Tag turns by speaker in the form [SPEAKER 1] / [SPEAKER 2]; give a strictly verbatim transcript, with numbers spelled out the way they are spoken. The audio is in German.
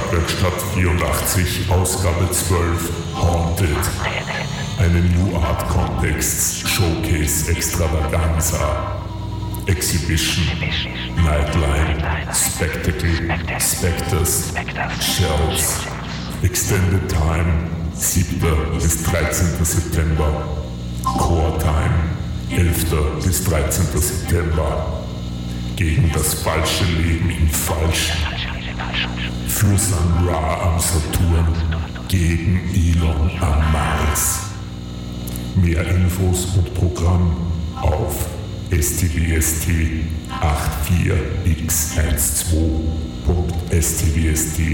[SPEAKER 1] Stadtwerkstatt vierundachtzig, Ausgabe zwölf, Haunted. Eine New Art Contexts Showcase Extravaganza. Exhibition, Nightline, Spectacle, Spectres, Shells. Extended Time, siebter bis dreizehnter September. Core Time, elfter bis dreizehnter September. Gegen das falsche Leben im Falschen. Für Sun Ra am Saturn, gegen Elon am Mars. Mehr Infos und Programm auf S T B S T vier x zwölf punkt s t b s t